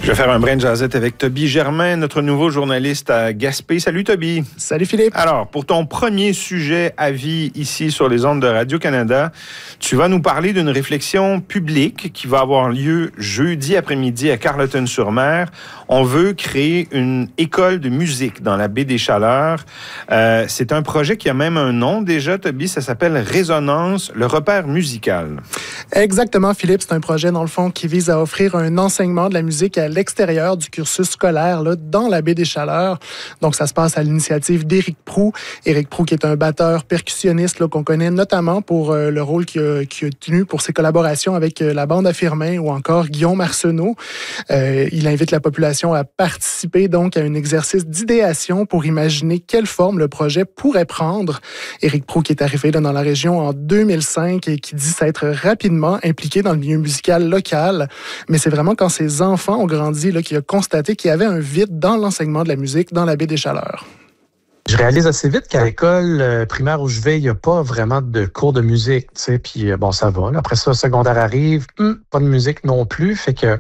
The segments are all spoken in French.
Je vais faire un brin de jazzette avec Toby Germain, notre nouveau journaliste à Gaspé. Salut Toby. Salut Philippe. Alors, pour ton premier sujet à vie ici sur les ondes de Radio-Canada, tu vas nous parler d'une réflexion publique qui va avoir lieu jeudi après-midi à Carleton-sur-Mer. On veut créer une école de musique dans la baie des Chaleurs. C'est un projet qui a même un nom déjà, Toby. Ça s'appelle Résonance, le repère musical. Exactement, Philippe. C'est un projet, dans le fond, qui vise à offrir un enseignement de la musique à l'extérieur du cursus scolaire, là, dans la baie des Chaleurs. Donc, ça se passe à l'initiative d'Éric Proulx. Éric Proulx, qui est un batteur percussionniste là, qu'on connaît notamment pour le rôle qu'il a tenu pour ses collaborations avec la bande à Firmin ou encore Guillaume Arsenault. Il invite la population à participer donc à un exercice d'idéation pour imaginer quelle forme le projet pourrait prendre. Éric Proulx, qui est arrivé là, dans la région en 2005 et qui dit s'être rapidement impliqué dans le milieu musical local. Mais c'est vraiment quand ses enfants ont grandi là, qu'il a constaté qu'il y avait un vide dans l'enseignement de la musique dans la baie des Chaleurs. Je réalise assez vite qu'à l'école primaire où je vais, il n'y a pas vraiment de cours de musique, tu sais, puis bon, ça va. Là. Après ça, secondaire arrive, pas de musique non plus, fait que,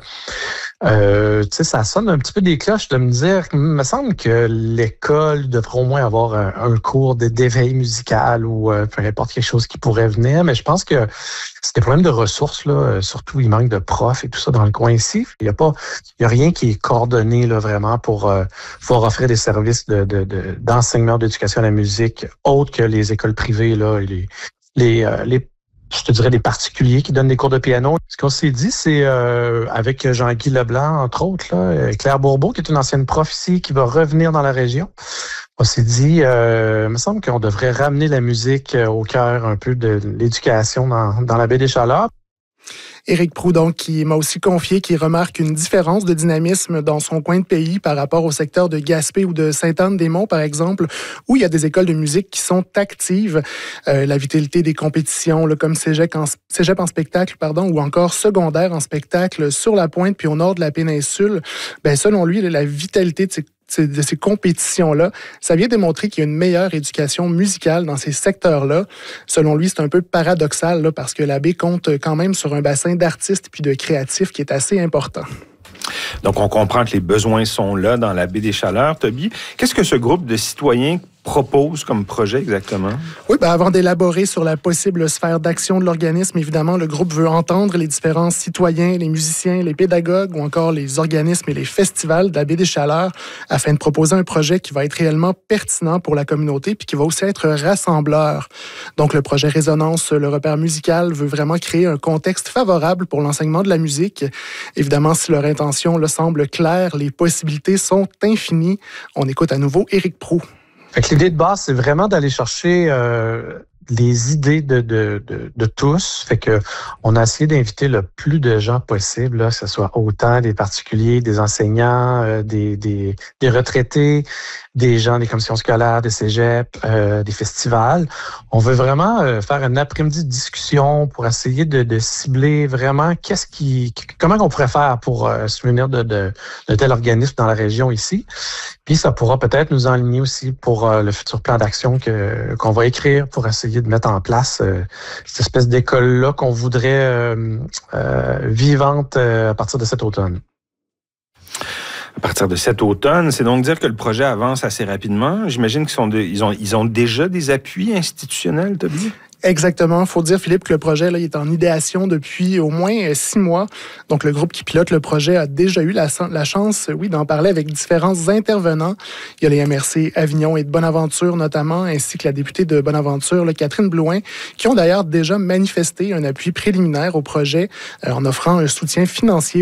tu sais, ça sonne un petit peu des cloches de me dire, il me semble que l'école devrait au moins avoir un cours d'éveil musical ou peu importe quelque chose qui pourrait venir, mais je pense que c'est des problèmes de ressources, là, surtout il manque de profs et tout ça dans le coin ici. Il y a rien qui est coordonné là, vraiment pour pouvoir offrir des services d'enseignement d'éducation à la musique autres que les écoles privées, là, je te dirais des particuliers qui donnent des cours de piano. Ce qu'on s'est dit, c'est avec Jean-Guy Leblanc, entre autres, là, Claire Bourbeau, qui est une ancienne prof ici, qui va revenir dans la région. On s'est dit, il me semble qu'on devrait ramener la musique au cœur un peu de l'éducation dans la baie des Chaleurs. Éric Proulx, donc, qui m'a aussi confié qu'il remarque une différence de dynamisme dans son coin de pays par rapport au secteur de Gaspé ou de Sainte-Anne-des-Monts, par exemple, où il y a des écoles de musique qui sont actives. La vitalité des compétitions, là, comme Cégep en spectacle, ou encore secondaire en spectacle sur la pointe puis au nord de la péninsule, ben, selon lui, la vitalité de ces compétitions-là, ça vient démontrer qu'il y a une meilleure éducation musicale dans ces secteurs-là. Selon lui, c'est un peu paradoxal là, parce que la baie compte quand même sur un bassin d'artistes puis de créatifs qui est assez important. Donc, on comprend que les besoins sont là dans la baie des Chaleurs. Toby, qu'est-ce que ce groupe de citoyens propose comme projet exactement? Oui, avant d'élaborer sur la possible sphère d'action de l'organisme, évidemment, le groupe veut entendre les différents citoyens, les musiciens, les pédagogues ou encore les organismes et les festivals de la baie des Chaleurs afin de proposer un projet qui va être réellement pertinent pour la communauté puis qui va aussi être rassembleur. Donc, le projet Résonance, le repère musical, veut vraiment créer un contexte favorable pour l'enseignement de la musique. Évidemment, si leur intention là, semble claire, les possibilités sont infinies. On écoute à nouveau Éric Proulx. Fait que l'idée de base, c'est vraiment d'aller chercher les idées de tous. Fait que on a essayé d'inviter le plus de gens possible, là, que ce soit autant des particuliers, des enseignants, des retraités, des gens des commissions scolaires, des cégeps, des festivals. On veut vraiment faire un après-midi de discussion pour essayer de cibler vraiment comment on pourrait faire pour se munir de tel organisme dans la région ici. Puis ça pourra peut-être nous enligner aussi pour le futur plan d'action qu'on va écrire pour essayer de mettre en place cette espèce d'école-là qu'on voudrait vivante à partir de cet automne. À partir de cet automne, c'est donc dire que le projet avance assez rapidement. J'imagine qu'ils ont déjà des appuis institutionnels, Toby? Exactement. Il faut dire, Philippe, que le projet là, il est en idéation depuis au moins 6 mois. Donc, le groupe qui pilote le projet a déjà eu la chance, oui, d'en parler avec différents intervenants. Il y a les MRC Avignon et de Bonaventure, notamment, ainsi que la députée de Bonaventure, là, Catherine Blouin, qui ont d'ailleurs déjà manifesté un appui préliminaire au projet en offrant un soutien financier